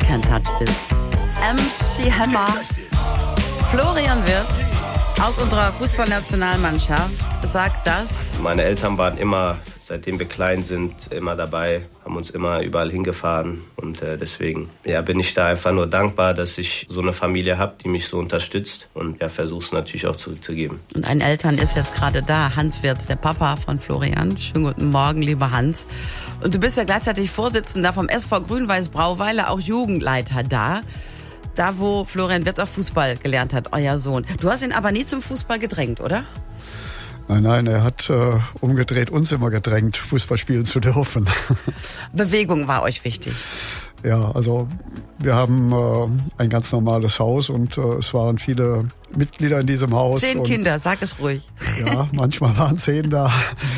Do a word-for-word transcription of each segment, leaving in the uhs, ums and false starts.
Can't Touch This. M C Hammer. Florian Wirtz aus unserer Fußballnationalmannschaft sagt das. Meine Eltern waren immer, seitdem wir klein sind, immer dabei, haben uns immer überall hingefahren. Und äh, deswegen ja, bin ich da einfach nur dankbar, dass ich so eine Familie habe, die mich so unterstützt. Und ja, versuche es natürlich auch zurückzugeben. Und ein Eltern ist jetzt gerade da, Hans Wirtz, der Papa von Florian. Schönen guten Morgen, lieber Hans. Und du bist ja gleichzeitig Vorsitzender vom S V Grün-Weiß Brauweiler, auch Jugendleiter da. Da, wo Florian Wirtz auch Fußball gelernt hat, euer Sohn. Du hast ihn aber nie zum Fußball gedrängt, oder? Nein, nein, er hat äh, umgedreht uns immer gedrängt, Fußball spielen zu dürfen. Bewegung war euch wichtig? Ja, also wir haben äh, ein ganz normales Haus und äh, es waren viele Mitglieder in diesem Haus. Zehn und, Kinder, sag es ruhig. Ja, manchmal waren zehn da.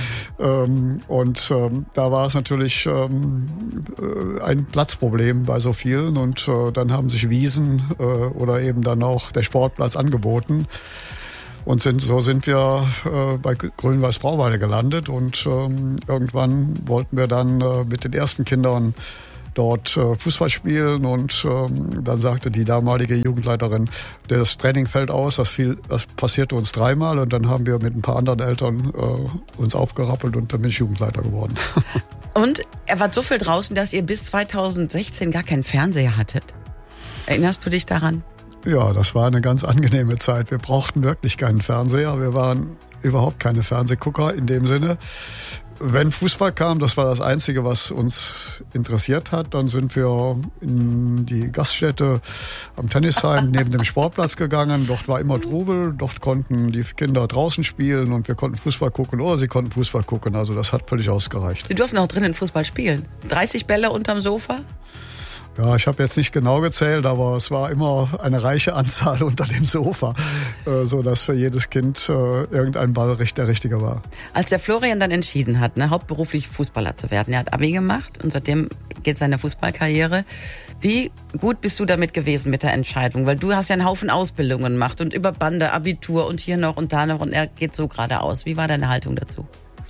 ähm, und ähm, da war es natürlich ähm, ein Platzproblem bei so vielen. Und äh, dann haben sich Wiesen äh, oder eben dann auch der Sportplatz angeboten. Und sind, so sind wir äh, bei Grün-Weiß Brauweiler gelandet. Und ähm, irgendwann wollten wir dann äh, mit den ersten Kindern dort äh, Fußball spielen. Und ähm, dann sagte die damalige Jugendleiterin, das Training fällt aus, das, viel, das passierte uns dreimal. Und dann haben wir mit ein paar anderen Eltern äh, uns aufgerappelt und dann bin ich Jugendleiter geworden. Und er war so viel draußen, dass ihr bis zweitausendsechzehn gar keinen Fernseher hattet. Erinnerst du dich daran? Ja, das war eine ganz angenehme Zeit. Wir brauchten wirklich keinen Fernseher. Wir waren überhaupt keine Fernsehgucker in dem Sinne. Wenn Fußball kam, das war das Einzige, was uns interessiert hat. Dann sind wir in die Gaststätte am Tennisheim neben dem Sportplatz gegangen. Dort war immer Trubel. Dort konnten die Kinder draußen spielen und wir konnten Fußball gucken oder sie konnten Fußball gucken. Also das hat völlig ausgereicht. Sie durften auch drinnen Fußball spielen. dreißig Bälle unterm Sofa? Ja, ich habe jetzt nicht genau gezählt, aber es war immer eine reiche Anzahl unter dem Sofa, äh, so dass für jedes Kind äh, irgendein Ball der richtige war. Als der Florian dann entschieden hat, ne, hauptberuflich Fußballer zu werden, er hat Abi gemacht und seitdem geht seine Fußballkarriere. Wie gut bist du damit gewesen mit der Entscheidung? Weil du hast ja einen Haufen Ausbildungen gemacht und über Bande, Abitur und hier noch und da noch und er geht so geradeaus. Wie war deine Haltung dazu?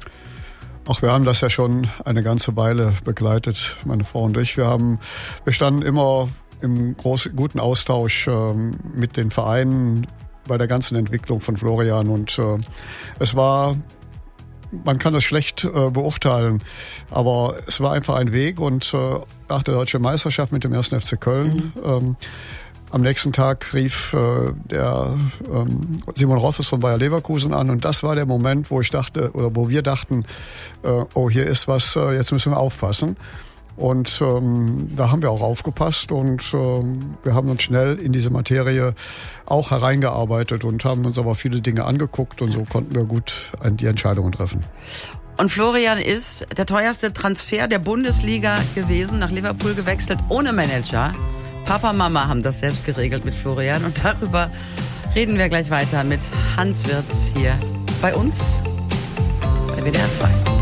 Auch wir haben das ja schon eine ganze Weile begleitet, meine Frau und ich. Wir haben, wir standen immer im großen, guten Austausch ähm, mit den Vereinen bei der ganzen Entwicklung von Florian. Und äh, es war, man kann das schlecht äh, beurteilen, aber es war einfach ein Weg. Und äh, nach der Deutschen Meisterschaft mit dem ersten F C Köln, mhm. ähm, am nächsten Tag rief äh, der ähm, Simon Rolfes von Bayer Leverkusen an und das war der Moment, wo ich dachte oder wo wir dachten, äh, oh, hier ist was, äh, jetzt müssen wir aufpassen. Und ähm, da haben wir auch aufgepasst und ähm, wir haben uns schnell in diese Materie auch hereingearbeitet und haben uns aber viele Dinge angeguckt und so konnten wir gut die Entscheidungen treffen. Und Florian ist der teuerste Transfer der Bundesliga gewesen, nach Liverpool gewechselt, ohne Manager. Papa, Mama haben das selbst geregelt mit Florian und darüber reden wir gleich weiter mit Hans Wirtz hier bei uns bei W D R zwei.